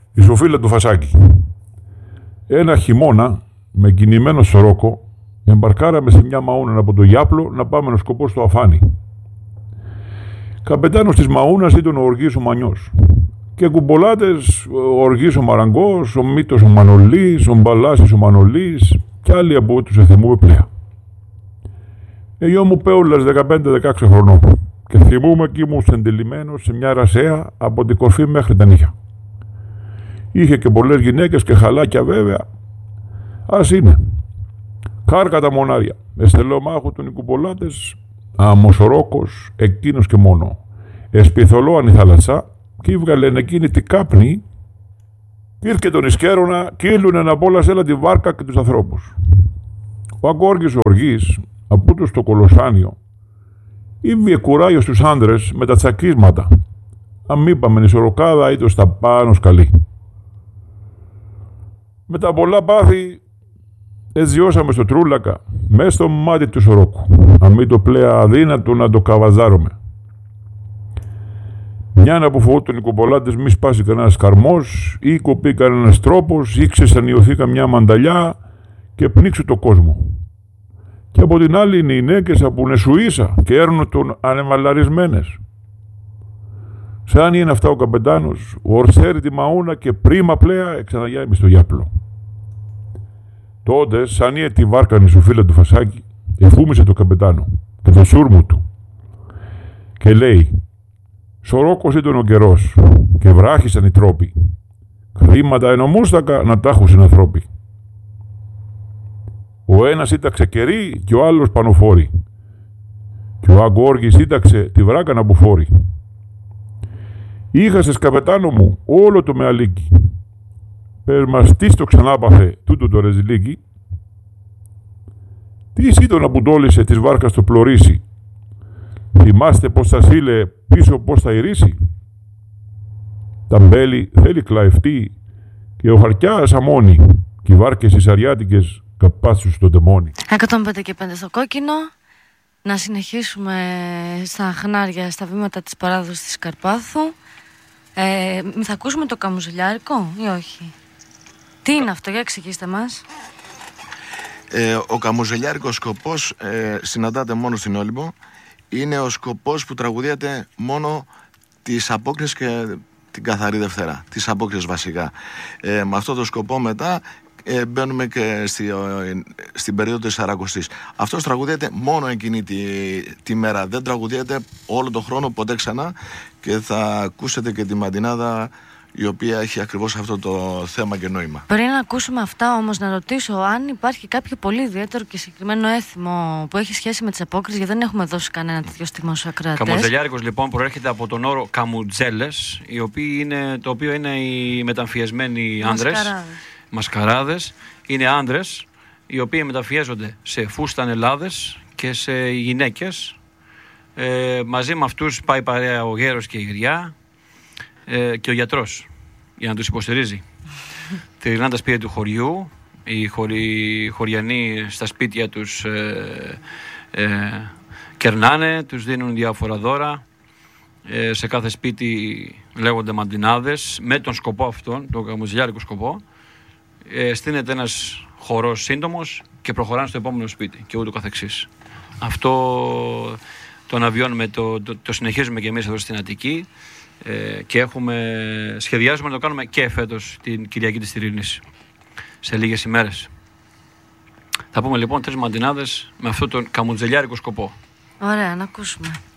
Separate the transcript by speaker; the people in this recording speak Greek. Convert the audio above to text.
Speaker 1: Η Σοφίλα του Φασάκη. Ένα χειμώνα, με κινημένο σωρόκο, εμπαρκάραμε σε μια μαούνα από το Γιάπλο να πάμε να σκοπό στο Αφάνι. Καπετάνος της μαούνας ήταν ο Οργής ο Μανιός. Και κουμπολάτες, ο Οργής ο Μαραγκός, ο Μήτος ο Μανολής, ο Μπαλάσης ο Μανολής και άλλοι από τους εθεμού πλέα. Εγώ μου πέουλας 15-16 χρονών και θυμούμαι κι ήμουν σεντελημένος σε μια ρασέα από την κορφή μέχρι τα νύχια. Είχε και πολλές γυναίκες και χαλάκια βέβαια. Ας είναι. Χάρκα τα μονάρια. Εστελομάχου των οικουπολάτες, αμοσορόκος, εκείνος και μόνο. Εσπιθολόαν η θάλασσα κι έβγαλεν εκείνη την κάπνη κι ήρθε τον Ισκέρονα κι ήλουνε να πόλασέλα τη βάρκα και τους ανθρώπους. Ο Αγκόργης ο Οργής, από του στο Κολοσάνιο, ήβγε κουράγιο στους άντρες με τα τσακίσματα. Αν είπαμε η σωροκάδα ήταν στα πάνω σκαλί. Με τα πολλά πάθη εζιώσαμε στο Τρούλακα, μέσα στο μάτι του σωρόκου. Αν μην το πλέα αδύνατο να το καβαζάρουμε. Μια από φοβόταν οι κομπολάτες μη σπάσει κανένας καρμός ή κοπεί κανένας τρόπος ή ξεσανιωθεί καμιά μανταλιά και πνίξει το κόσμο. Και από την άλλη είναι οι νέκες από νεσουίσα και έρνουν τον ανεμαλαρισμένες. Σαν είναι αυτά ο καπετάνος, ο ορσέρι τη μαούνα και πρίμα πλέα εξαναγιάμε στο Γιάπλο. Τότε, σαν είναι τη βάρκανη σου φίλα του Φασάκη, εφούμισε το καπετάνο και το σούρμου του και λέει: «Σωρόκος ήταν ο καιρός και βράχησαν οι τρόποι. Χρήματα ενομούστακα να τα έχουν ανθρώποι. Ο ένας ήταξε κερί και ο άλλος πανοφόρη. Και ο Αγκόργης ήταξε τη βράκα να μπουφόρει. Είχασες καπετάνο μου όλο το μεαλίκι. Περμαστής το ξανάπαθε τούτο το ρεζιλίκι. Τι ήταν να πουντόλησε της βάρκας το πλωρίσι. Θυμάστε πως σας ήλε πίσω πως θα ηρήσει. Τα μπέλη θέλει κλαευτεί και ο Χαρτιάς αμώνει και οι βάρκες οι σαριάτικες καπάσους στο τεμόνι». 105
Speaker 2: και 5 στο κόκκινο. Να συνεχίσουμε στα χνάρια, στα βήματα της παράδοσης της Καρπάθου. Θα ακούσουμε το καμουζελιάρικο ή όχι? Τι είναι αυτό, για εξηγήστε μας.
Speaker 3: Ο καμουζελιάρικος σκοπός συναντάται μόνο στην Όλυμπο. Είναι ο σκοπός που τραγουδίεται μόνο τις απόκριες και την καθαρή Δευτέρα. Τις απόκριες βασικά. Με αυτό το σκοπό μετά μπαίνουμε και στην περίοδο της Σαρακοστής. Αυτός τραγουδίεται μόνο εκείνη τη μέρα. Δεν τραγουδίεται όλο τον χρόνο ποτέ ξανά και θα ακούσετε και τη μαντινάδα η οποία έχει ακριβώς αυτό το θέμα και νόημα.
Speaker 2: Πριν να ακούσουμε αυτά όμως, να ρωτήσω αν υπάρχει κάποιο πολύ ιδιαίτερο και συγκεκριμένο έθιμο που έχει σχέση με τις απόκριες, γιατί δεν έχουμε δώσει κανένα τέτοιο στιμό στους ακροατές.
Speaker 4: Καμουτζελιάρικος λοιπόν προέρχεται από τον όρο καμουτζέλες, το οποίο είναι οι μεταμφιεσμένοι άνδρες, μασκαράδες. Είναι άνδρες οι οποίοι μεταμφιέζονται σε φούστανελάδες και σε γυναίκες. Μαζί με αυτούς πάει παρέα ο γέρος και η γριά. Και ο γιατρός για να τους υποστηρίζει. Τριγυρνάνε τα σπίτια του χωριού. Οι χωριανοί στα σπίτια τους κερνάνε, τους δίνουν διάφορα δώρα. Σε κάθε σπίτι λέγονται μαντινάδες με τον σκοπό αυτόν, τον καμουζιλιάρικο σκοπό. Στείνεται ένας χορός σύντομος και προχωράνε στο επόμενο σπίτι και ούτω καθεξής. Αυτό το αναβιώνουμε, το συνεχίζουμε και εμείς εδώ στην Αττική. Και σχεδιάζουμε να το κάνουμε και φέτος την Κυριακή της Τυρινής, σε λίγες ημέρες. Θα πούμε λοιπόν 3 μαντινάδες με αυτόν τον καμουτζελιάρικο σκοπό.
Speaker 2: Ωραία, να ακούσουμε.